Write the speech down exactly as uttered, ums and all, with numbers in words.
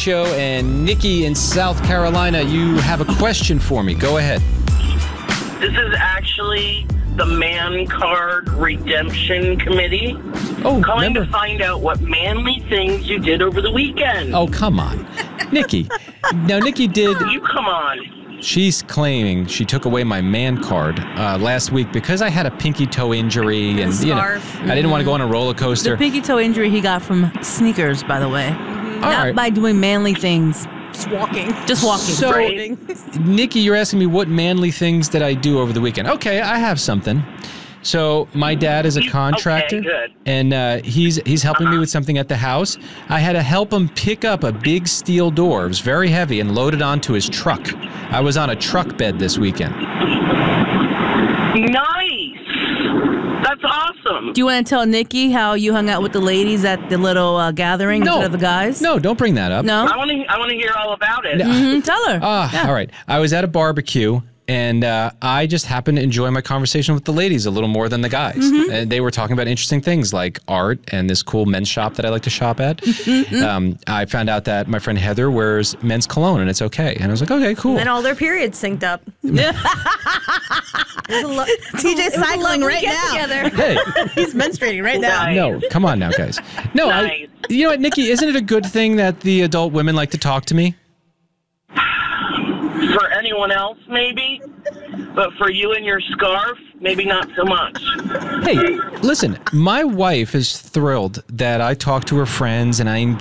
Show. And Nikki in South Carolina, you have a question for me. Go ahead. This is actually the Man Card Redemption Committee. Oh, calling remember? to find out what manly things you did over the weekend. Oh, come on. Nikki. Now, Nikki did... You come on. She's claiming she took away my man card uh, last week because I had a pinky toe injury. And, you know, Scarf. I didn't want to go on a roller coaster. The pinky toe injury he got from sneakers, by the way. All Not right. by doing manly things. Just walking. Just walking. So, Right. Nikki, you're asking me what manly things did I do over the weekend? Okay, I have something. So my dad is a You- contractor, okay, good. and uh, he's he's helping me with something at the house. I had to help him pick up a big steel door. It was very heavy and load it onto his truck. I was on a truck bed this weekend. Nice. That's awesome. Do you want to tell Nikki how you hung out with the ladies at the little uh, gathering No, instead of the guys? no, don't bring that up. No? I want to. I want to hear all about it. Mhm, tell her. Ah, Yeah. all right. I was at a barbecue, and uh, I just happened to enjoy my conversation with the ladies a little more than the guys. Mm-hmm. And they were talking about interesting things like art and this cool men's shop that I like to shop at. Mm-hmm. Um, I found out that my friend Heather wears men's cologne, and it's okay. And I was like, okay, cool. And all their periods synced up. T J's cycling right now. Together. Hey, He's menstruating right now. Nice. no, come on now, guys. No, I. Nice. You know what, Nikki? Isn't it a good thing that the adult women like to talk to me? For anyone else, maybe, but for you and your scarf, maybe not so much. Hey, listen, my wife is thrilled that I talk to her friends and I